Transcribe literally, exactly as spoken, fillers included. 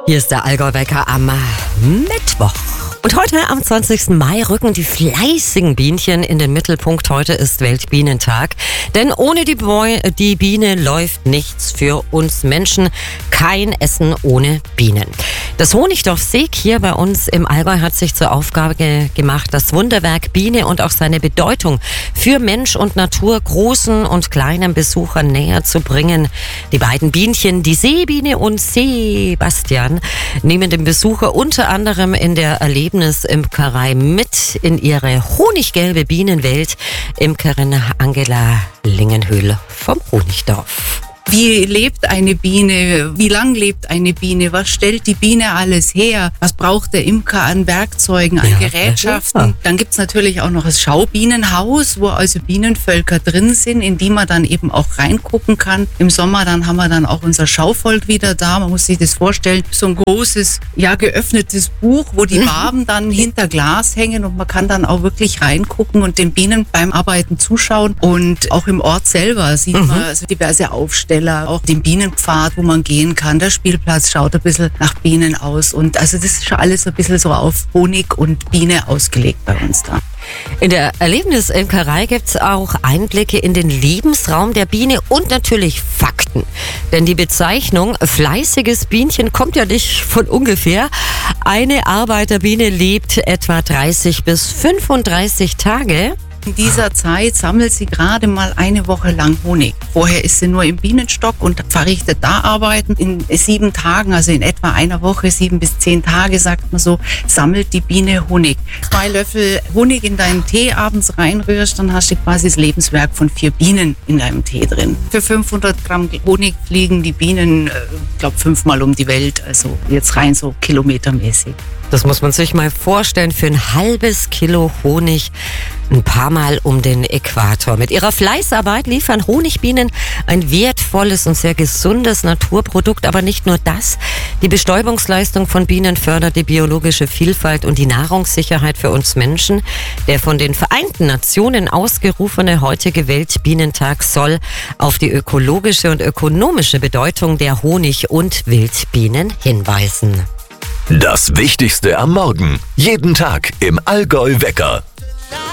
Hier ist der Allgäu-Wecker am Mittwoch. Und heute am zwanzigsten Mai rücken die fleißigen Bienchen in den Mittelpunkt. Heute ist Weltbienentag. Denn ohne die, Boi- die Biene läuft nichts für uns Menschen. Kein Essen ohne Bienen. Das Honigdorf Seeg hier bei uns im Allgäu hat sich zur Aufgabe gemacht, das Wunderwerk Biene und auch seine Bedeutung für Mensch und Natur großen und kleinen Besuchern näher zu bringen. Die beiden Bienchen, die Seebiene und Sebastian, nehmen den Besucher unter anderem in der Erlebnisimkerei mit in ihre honiggelbe Bienenwelt. Imkerin Angela Lingenhöhl vom Honigdorf. Wie lebt eine Biene? Wie lang lebt eine Biene? Was stellt die Biene alles her? Was braucht der Imker an Werkzeugen, an Ja, Gerätschaften? ja. Dann gibt's natürlich auch noch das Schaubienenhaus, wo also Bienenvölker drin sind, in die man dann eben auch reingucken kann. Im Sommer dann haben wir dann auch unser Schauvolk wieder da. Man muss sich das vorstellen, so ein großes, ja geöffnetes Buch, wo die Waben dann hinter Glas hängen und man kann dann auch wirklich reingucken und den Bienen beim Arbeiten zuschauen. Und auch im Ort selber sieht Mhm. man also diverse Aufsteller, auch den Bienenpfad, wo man gehen kann. Der Spielplatz schaut ein bisschen nach Bienen aus. Und also das ist schon alles ein bisschen so auf Honig und Biene ausgelegt bei uns da. In der Erlebnisimkerei gibt's auch Einblicke in den Lebensraum der Biene und natürlich Fakten. Denn die Bezeichnung fleißiges Bienchen kommt ja nicht von ungefähr. Eine Arbeiterbiene lebt etwa dreißig bis fünfunddreißig Tage. In dieser Zeit sammelt sie gerade mal eine Woche lang Honig. Vorher ist sie nur im Bienenstock und verrichtet da Arbeiten. In sieben Tagen, also in etwa einer Woche, sieben bis zehn Tage, sagt man so, sammelt die Biene Honig. Zwei Löffel Honig in deinen Tee abends reinrührst, dann hast du quasi das Lebenswerk von vier Bienen in deinem Tee drin. Für fünfhundert Gramm Honig fliegen die Bienen, ich äh, glaube, fünfmal um die Welt. Also jetzt rein so kilometermäßig. Das muss man sich mal vorstellen, für ein halbes Kilo Honig ein paar Mal um den Äquator. Mit ihrer Fleißarbeit liefern Honigbienen ein wertvolles und sehr gesundes Naturprodukt. Aber nicht nur das. Die Bestäubungsleistung von Bienen fördert die biologische Vielfalt und die Nahrungssicherheit für uns Menschen. Der von den Vereinten Nationen ausgerufene heutige Weltbienentag soll auf die ökologische und ökonomische Bedeutung der Honig- und Wildbienen hinweisen. Das Wichtigste am Morgen. Jeden Tag im Allgäu-Wecker.